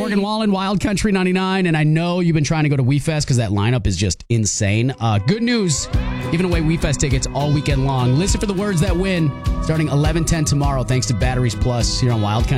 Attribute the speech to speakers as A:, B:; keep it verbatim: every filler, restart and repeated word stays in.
A: Morgan Wallen, Wild Country ninety-nine, and I know you've been trying to go to WeFest because that lineup is just insane. Uh, good news, giving away WeFest tickets all weekend long. Listen for the words that win, starting eleven ten tomorrow, thanks to Batteries Plus here on Wild Country.